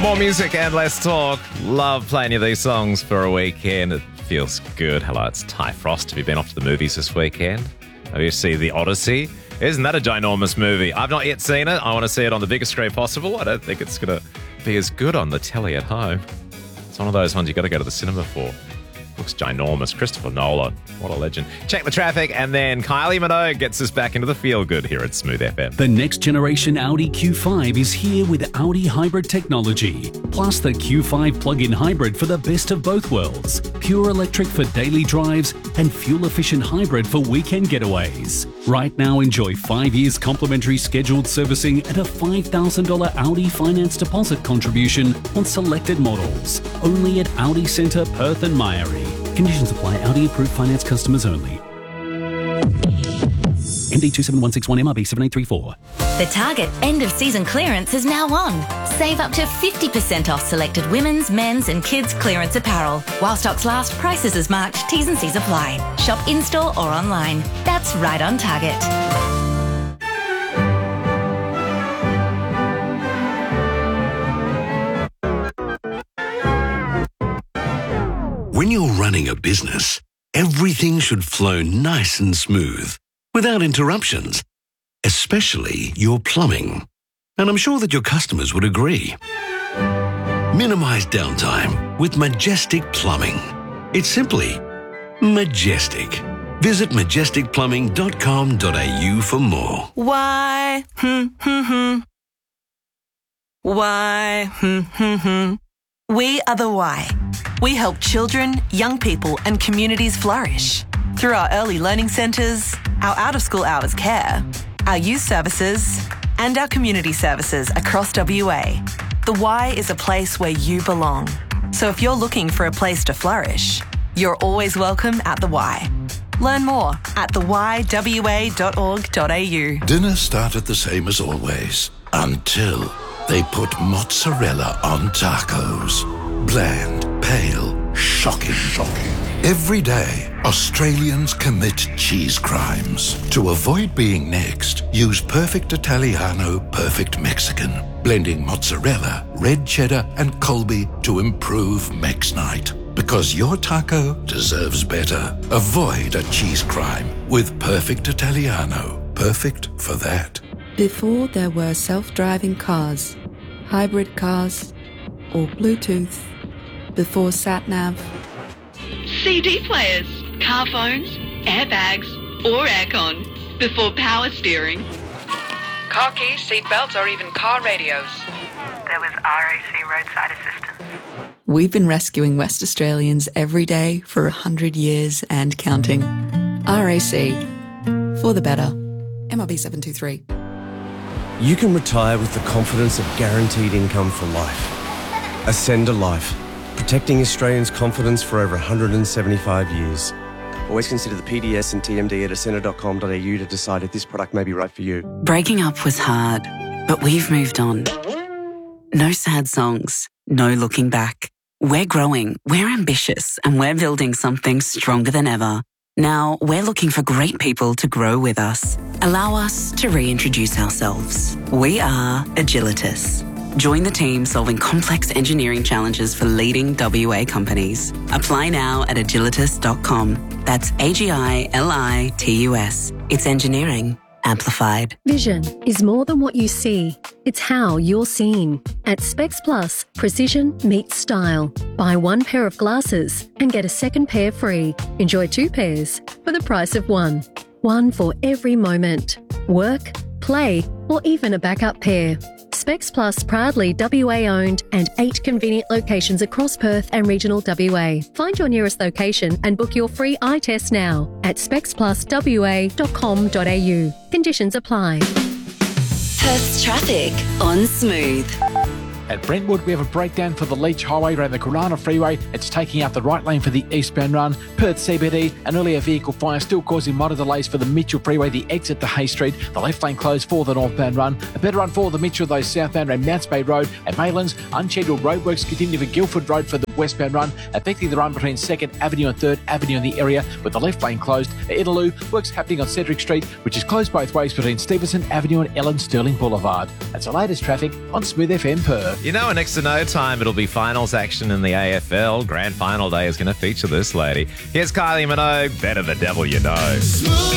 More music and less talk. Love playing you these songs for a weekend. It feels good. Hello, it's Ty Frost. Have you been off to the movies this weekend? Have you seen The Odyssey? Isn't that a ginormous movie? I've not yet seen it. I want to see it on the biggest screen possible. I don't think it's going to be as good on the telly at home. It's one of those ones you got to go to the cinema for. Looks ginormous. Christopher Nolan. What a legend. Check the traffic, and then Kylie Minogue gets us back into the feel-good here at Smooth FM. The next generation Audi Q5 is here with Audi hybrid technology, plus the Q5 plug-in hybrid for the best of both worlds. Pure electric for daily drives and fuel-efficient hybrid for weekend getaways. Right now, enjoy 5 years complimentary scheduled servicing and a $5,000 Audi finance deposit contribution on selected models. Only at Audi Centre, Perth and Myrie. Conditions apply. Audi approved finance customers only. MD 27161 MRB 7834. The Target end of season clearance is now on. Save up to 50% off selected women's, men's and kids clearance apparel. While stocks last, prices as marked, T's and C's apply. Shop in-store or online. That's right on Target. When you're running a business, everything should flow nice and smooth, without interruptions, especially your plumbing. And I'm sure that your customers would agree. Minimize downtime with Majestic Plumbing. It's simply majestic. Visit majesticplumbing.com.au for more. Why? Why? We are the Why. We help children, young people and communities flourish through our early learning centres, our out-of-school hours care, our youth services and our community services across WA. The Y is a place where you belong. So if you're looking for a place to flourish, you're always welcome at the Y. Learn more at theYWA.org.au. Dinner started the same as always, until they put mozzarella on tacos. Bland, pale, shocking. Every day, Australians commit cheese crimes. To avoid being next, use Perfect Italiano, Perfect Mexican, blending mozzarella, red cheddar and Colby to improve Mex Night. Because your taco deserves better. Avoid a cheese crime with Perfect Italiano. Perfect for that. Before there were self-driving cars, hybrid cars, or Bluetooth, before sat-nav, CD players, car phones, airbags, or aircon, before power steering. Car keys, seat belts, or even car radios. There was RAC roadside assistance. we've been rescuing West Australians every day for 100 years and counting. RAC. For the better. MRB 723. You can retire with the confidence of guaranteed income for life. Ascend a Life. Protecting Australians' confidence for over 175 years. Always consider the PDS and TMD at ascender.com.au to decide if this product may be right for you. Breaking up was hard, but we've moved on. No sad songs, no looking back. We're growing, we're ambitious, and we're building something stronger than ever. Now, we're looking for great people to grow with us. Allow us to reintroduce ourselves. We are Agilitas. Join the team solving complex engineering challenges for leading WA companies. Apply now at agilitas.com. That's AGILITUS. It's engineering amplified. Vision is more than what you see. It's how you're seen. At Specs Plus, precision meets style. Buy one pair of glasses and get a second pair free. Enjoy two pairs for the price of one. One for every moment. Work, play, or even a backup pair. Specs Plus proudly WA-owned and 8 convenient locations across Perth and regional WA. Find your nearest location and book your free eye test now at specspluswa.com.au. Conditions apply. Perth's traffic on Smooth. At Brentwood, we have a breakdown for the Leach Highway around the Corona Freeway. It's taking out the right lane for the eastbound run. Perth CBD, an earlier vehicle fire still causing minor delays for the Mitchell Freeway, the exit to Hay Street. The left lane closed for the northbound run. A better run for the Mitchell, though, southbound around Mounts Bay Road. At Maylands, unscheduled roadworks continue for Guildford Road for the westbound run, affecting the run between 2nd Avenue and 3rd Avenue in the area, with the left lane closed. At Idaloo, works happening on Cedric Street, which is closed both ways between Stevenson Avenue and Ellen Sterling Boulevard. That's the latest traffic on Smooth FM Perth. You know, in next to no time, it'll be finals action in the AFL. Grand final day is going to feature this lady. Here's Kylie Minogue, Better the Devil You Know.